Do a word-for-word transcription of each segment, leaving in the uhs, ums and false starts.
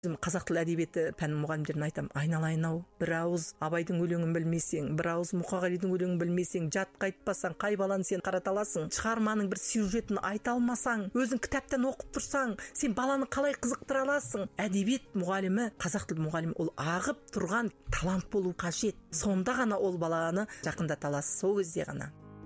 Қазақ тілі әдебиеті пән мұғалімдеріне айтам, айналайын ау, бір ауыз Абайдың өлеңін білмесең, бір ауыз Мұқағалидың өлеңін білмесең, жатқа айтпасаң, қай баланы сен қарата аласың? Шығарманың бір сюжетін айта алмасаң, өзің кітаптан оқып тұрсаң, сен баланы қалай қызықтыра аласың? Әдебиет мұғалімі, қазақ тілі мұғалімі, ол ағып тұрған талант болу қажет. Сонда ғана ол баланы жақындата аласыз, сол кезде ғана.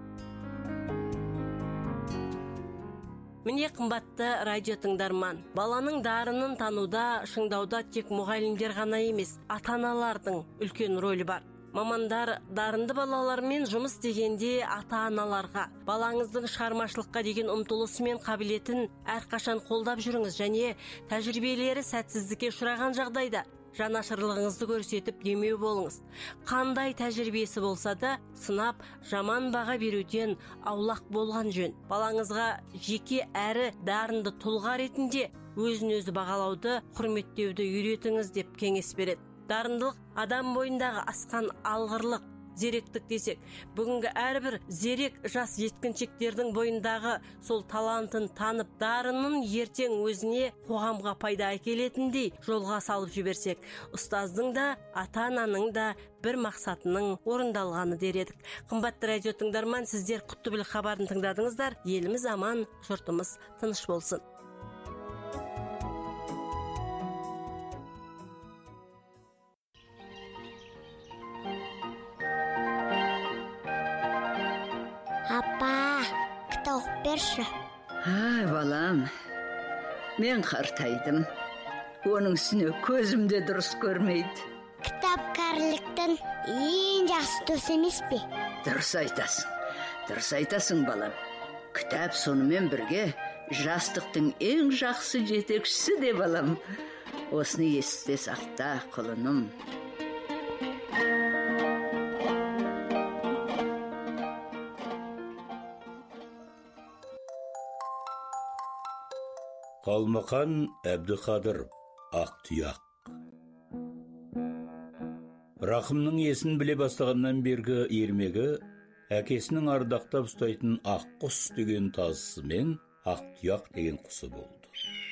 Міне қымбатты радио тыңдарман, баланың дарынын тануда, шыңдауда тек мұғалімдер ғана емес, ата-аналардың үлкен рөлі бар. Мамандар дарынды балалармен жұмыс дегенде ата-аналарға балаңыздың шығармашылыққа деген ұмтылысы мен қабілетін әрқашан қолдап жүріңіз және тәжірибелері сәтсіздікке ұшыраған жағдайда жанашырлығыңызды көрсетіп демеу болыңыз. Қандай тәжірибесі болса да, сынап жаман баға беруден аулақ болған жөн. Балаңызға жеке әрі дарынды тұлға ретінде өзін-өзі бағалауды, құрметтеуді үйретіңіз деп кеңес береді. Дарындылық адам бойындағы асқан алғырлық, зеректік десек, бүгінгі әрбір зерек жас жеткіншектердің бойындағы сол талантын танып, дарынын ертең өзіне, қоғамға пайда әкелетіндей жолға салып жіберсек, ұстаздың да, ата-ананың да бір мақсатының орындалғаны дер едік. Қымбатты радио тыңдарман, сіздер Құттыбілік хабарын тыңдадыңыздар. Еліміз аман, жұртымыз тыныш болсын. Апа, кітап берші. Ай, балам, мен қартайдым. Оның үстіне көзімде дұрыс көрмейді. Кітап кәріліктің ең жақсы төс емес пе? Дұрыс айтасың, дұрыс айтасың, балам. Кітап сонымен бірге жастықтың ең жақсы жетекшісі де, балам. Осыны есте сақта, құлыным. Қалмақан Әбдіқадыр, Ақтұяқ. Рақымның есін біле бастағаннан бергі ермегі әкесінің ардақтап ұстайтын Аққұс деген тазысымен Ақтұяқ деген құсы болды.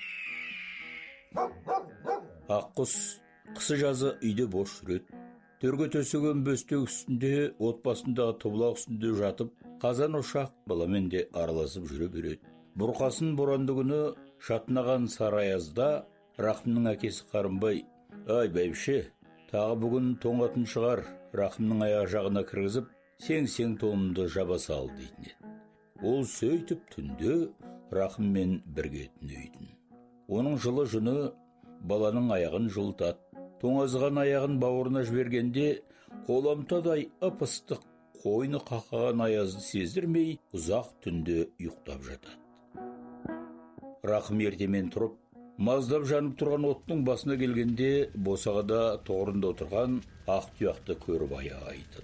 Аққұс қысы жазы үйде бош жүреді. Төрге төсеген бөстек үстінде, отбасындағы тұбылақ үстінде жатып, қазан ошақ баламен де араласып жүре береді. Бұрқасын боранды күні шатынаған сарайазда Рақымның әкесі Қарымбай: «Ай, бәйбіше, тағы бүгін тоңатын шығар, Рақымның аяқ жағына кіргізіп, сең-сең тонымды жаба сал» дейтін еді. Ол сөйтіп түнде Рақыммен бірге түнейтін. Оның жылы жүні баланың аяғын жылытады. Тоңазған аяғын бауырына жібергенде қоламтадай ып-ыстық қойны қақаған аязды сездірмей ұзақ түнде ұйықтап жатады. Рақым ертемен тұрып, маздап жанып тұрған оттың басына келгенде босағада тоғырында отырған Ақтұяқты көріп аяғайды.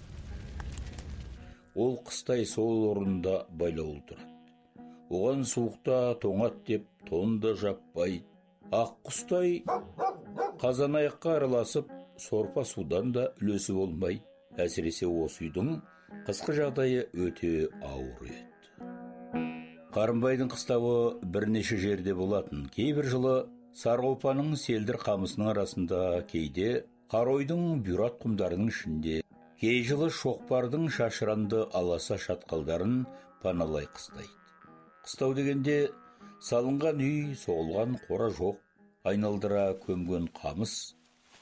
Ол қыстай сол орнында байлаулы тұрады. Оған суықта тоңат деп тонды жаппайды. Аққұстай қазан аяққа араласып, сорпа судан да үлесі болмайды. Әсіресе осы үйдің қысқы жағдайы өте ауыр еді. Қарымбайдың қыстауы бірнеше жерде болатын. Кейбір жылы Сарғопаның селдір қамысының арасында, кейде Қаройдың бюрат құмдарының ішінде, кей жылы Шоқпардың шашыранды аласа шатқалдарын паналай қыстайды. Қыстау дегенде салынған үй, соғылған қора жоқ, айналдыра көмген қамыс,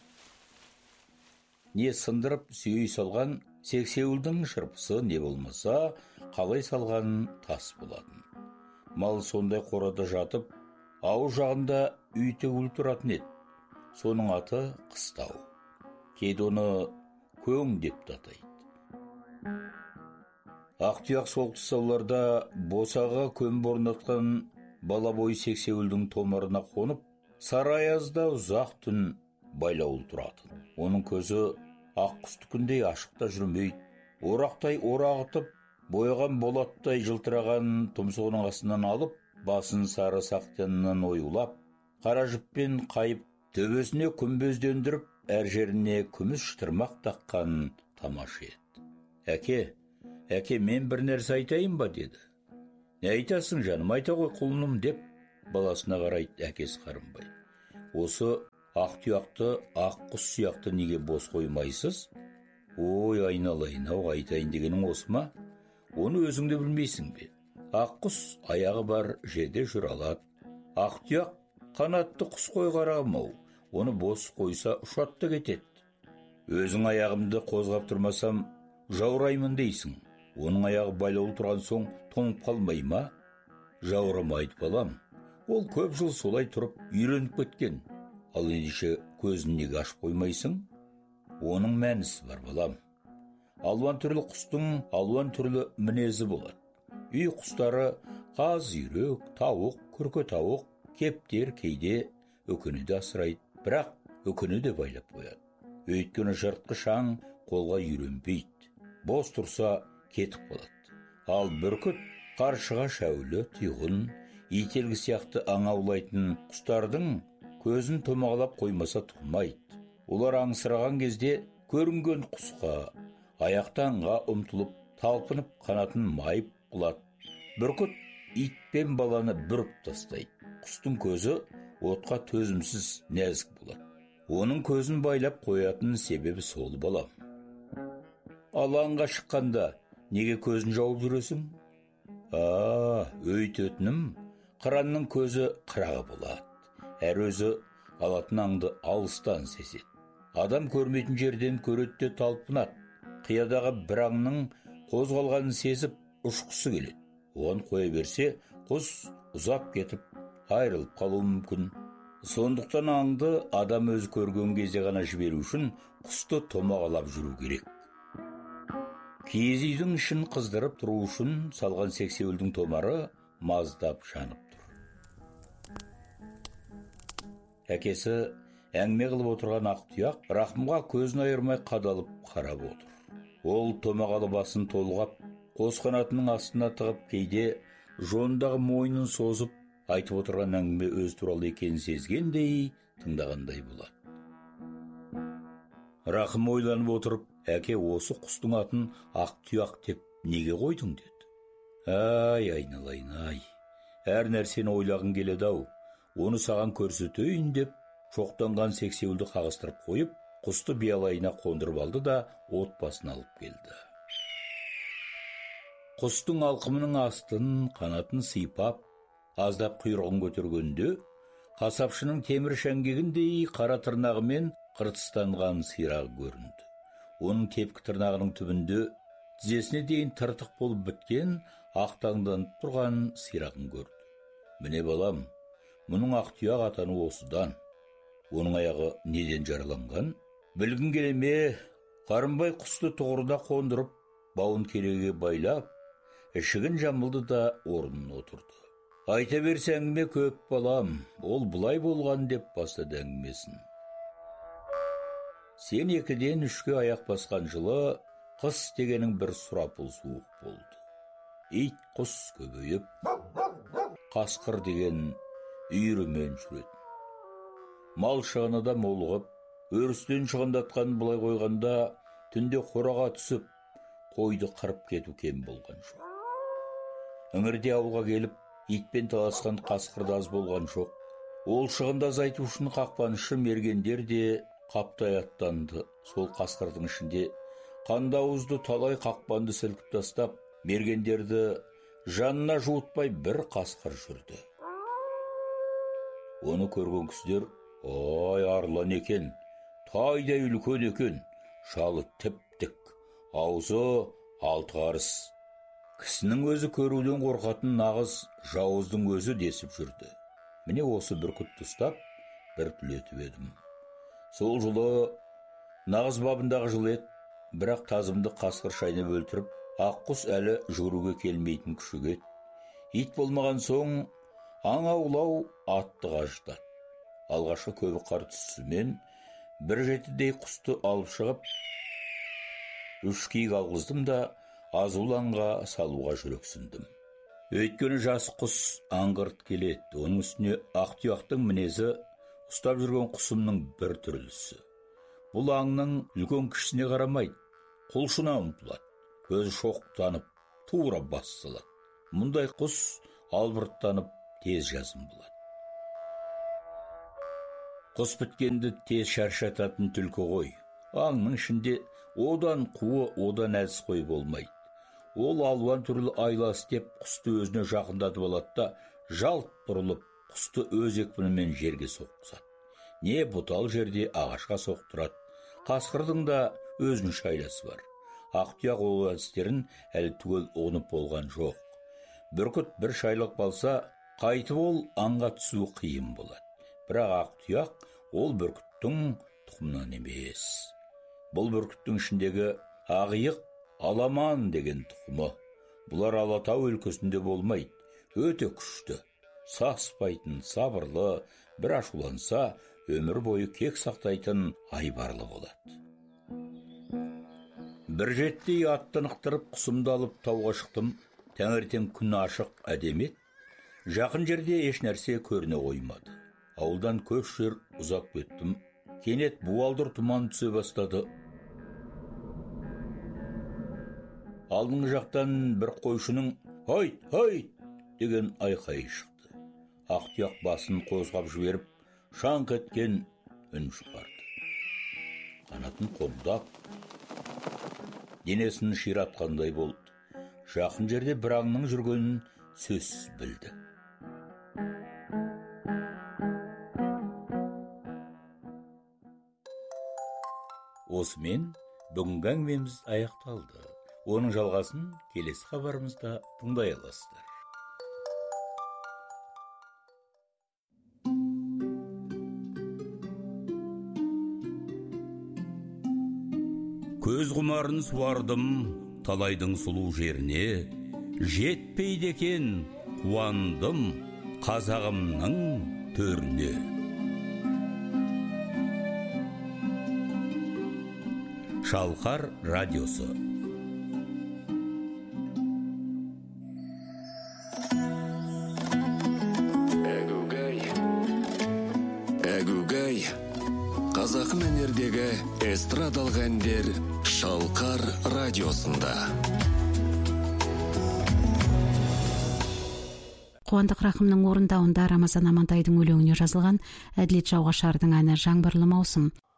не сындырып сүйей салған сексеуілдің шырпысы, не болмаса қалай салған тас болатын. Мал сондай қорада жатып, ау жағында үй тігулі тұратын еді. Соның аты қыстау. Кейде оны көң деп те атайды. Ақтұяқ сол қыстауларда босаға көміп орнатқан бала бойы сексеуілдің томарына қонып, сарайазда ұзақ түн байлаулы тұратын. Оның көзі Аққұстікіндей ашықта жүрмейді. Орақтай орағытып, бояған болаттай жылтыраған тұмсығының астынан алып, басын сары сақтанынан оюлап, қара жіппен қайып, төбесіне күмбездендіріп, әр жеріне күміс шытырмақ таққан тамаша еді. «Әке, әке, мен бір нәрсе айтайын ба?» деді. «Не айтасың жаным, айта ғой құлыным» деп баласына қарайды әкесі Қарымбай. осы ақ тұяқты ақ құс сияқты неге бос қоймайсыз? Ой, айналайын-ау, айтайын дегенің осы ма? Оны өзің де білмейсің бе? Ақ құс аяғы бар жерде жүр алады. Ақ тұяқ қанатты құс қой қарағым-ау, оны бос қойса ұшады да кетеді. Өзің аяғымды қозғап тұрмасам жаураймын дейсің. Оның аяғы байлаулы тұрған соң тоңып қалмай ма? Жаурамайды балам. Ол көп жыл солай тұрып үйреніп кеткен. Ал ендеше көзін неге ашып қоймайсың? Оның мәнісі бар балам. Алуан түрлі құстың алуан түрлі мінезі болады. Үй құстары қаз, үйрек, тауық, күрке тауық, кептер кейде өкіні асырайды, бірақ өкіні де байлап қояды. Өйткені жыртқыш аң қолға үйренбейді. Бос тұрса кетіп қалады. Ал бүркіт, қаршыға, шәулі, түйғын, ителгі сияқты аң аулайтын құстардың көзін томағалап қоймаса тұрмайды. Олар аңсыраған кезде көрінген құсқа, аяқтанға ұмтылып, талпынып қанатын майып құлады. Бүркіт ит пен баланы бүріп тастайды. Құстың көзі отқа төзімсіз нәзік болады. Оның көзін байлап қоятын себебі сол балам. Алаңға шыққанда неге көзін жауып жүресің? А, өйтетінім, қыранның көзі қырағы болады. Әр өзі алатын аңды алыстан сезеді. Адам көрмейтін жерден көреді де талпынады. Қиядағы бір аңның қозғалғанын сезіп ұшқысы келеді. Оған қоя берсе, құс ұзап кетіп, айрылып қалуы мүмкін. Сондықтан аңды адам өзі көрген кезде ғана жіберу үшін құсты томағалап жүру керек. Киіз үйдің ішін қыздырып тұру үшін салған сексеуілдің томары маздап жанып тұр. Әкесі әңгіме қылып отырған ақ тұяқ Рахымға көзін айырмай қадалып қарап отыр. Ол томағалы басын толғап, қос қанатының астына тығып, кейде жондағы мойнын созып, айтып отырған әңгіме өз туралы екенін сезгендей, тыңдағандай болады. Рахым ойланып отырып, әке, осы құстың атын ақ тұяқ деп неге қойдың деді. Ай, айналайын, ай, әр нәрсені ойлағың келеді-ау. Оны саған көрсетейін деп, шоқтанған сексеуілді қағыстырып қойып, құсты биялайына қондырып алды да от басын алып келді. Құстың алқымының астын, қанатын сыйпап, аздап құйрығын көтергенде, қасапшының темір шәңгегіндей қара тырнағымен қыртыстанған сирағы көрінді. Оның тепкі тырнағының түбінде тізесіне дейін тыртық болып біткен, ақтаңданып тұрған сирағын көрді. Міне балам, мұның ақ тұяқ атаны осыдан. Оның аяғы неден жараланған? Білгін келеме, Қарынбай құсты тұғырда қондырып, бауын кереге байлап, ішігін жамылды да орнына отырды. Айта берсе әңгіме көп балам, ол бұлай болған деп бастады әңгімесін. Сен екіден үшке аяқ басқан жылы қыс дегенің бір сұрапыл суық болды. Ит құс көбейіп, қасқыр деген үйірімен жүреді. Мал шығыны да молығып, өрістен шығындатқан бұлай қойғанда, түнде қораға түсіп, қойды қырып кету кем болған жоқ. Іңірде ауылға келіп, итпен таласқан қасқырда аз болған жоқ. Ол шығынды азайту үшін қақпанышы мергендер де қаптай аттанды. Сол қасқырдың ішінде қандауызды талай қақпанды сілкіп тастап, мергендерді жанына жуытпай бір қасқыр жүрді. Оны көрген кісілер, ой, арлан екен, тайдай үлкен екен, шалы тіп-тік, аузы алты қарыс. Кісінің өзі көруден қорқатын нағыз жауыздың өзі десіп жүрді. Міне осы бүркітті ұстап, бір түлетіп едім. Сол жылы нағыз бабындағы жыл еді, бірақ тазымды қасқыр шайнап өлтіріп, аққұс әлі жүруге келмейтін күшік еді. Ит болмаған соң аң аулау атты қажытады. Алғашқы көбі қар түсісімен бір жетідей құсты алып шығып, үш киік алғыздым да азуланға салуға жүрексіндім. Өйткені жас құс аңғырт келеді. Оның үстіне ақ тұяқтың мінезі ұстап жүрген құсымның бір түрлісі. Бұл аңның үлкен кішісіне қарамайды, құлшына ұмтылады, көзі шоқтанып, тура бас салады. Мұндай құс албырттанып тез жазым болады. Құс біткенді тез шаршататын түлкі ғой. Аңның ішінде одан қуы, одан әлсіз қой болмайды. Ол алуан түрлі айласы деп құсты өзіне жақындатып алады да, жалт бұрылып, құсты өз екпінімен жерге соққызады. Не бұтал жерде ағашқа соқтырады. Қасқырдың да өзінің айласы бар. Ақтұяқ ол әдістерін әлі түгел ұғынып болған жоқ. Бүркіт бір шайлық болса, қайтып ол аңға түсу қиын болады. Бірақ Ақтұяқ ол бүркіттің тұқымынан емес. Бұл бүркіттің ішіндегі Ақиық Аламан деген тұқымы. Бұлар Алатау өлкесінде болмайды. Өте күшті, саспайтын, сабырлы, бір ашуланса, өмір бойы кек сақтайтын айбарлы болады. Бір жетті аттан ықтырып, құсымды алып тауға шықтым. Таңертең күн ашық, әдемет. Жақын жерде еш нәрсе көріне қоймады. Ауылдан көп жер ұзақ кеттім. Кенет буалдыр тұман түсе бастады. Алдыңғы жақтан бір қойшының «Hayt, hayt!» деген айқайы шықты. Ақтұяқ басын қозғап жіберіп, шаңқ еткен үн шығарды. Қанатын қомдап, денесін ширатқандай болды. Жақын жерде бір аңның жүргенін сөзсіз білді. Осымен бүгінгі әңгімеміз аяқталды. Оның жалғасын келесі хабарымызда тыңдай аласыздар. Көз құмарын суардым талайдың сұлу жеріне, жетпейді екен қуандым қазағымның төріне. Шалқар радиосы. Әгугай, қазақы мәнердегі эстрадалық әндер Шалқар радиосында. Қуандық Рақымның орындауында Рамазан Амантайдың өлеңіне жазылған Әділет Жауғашардың әні «Жаңбырлы маусым».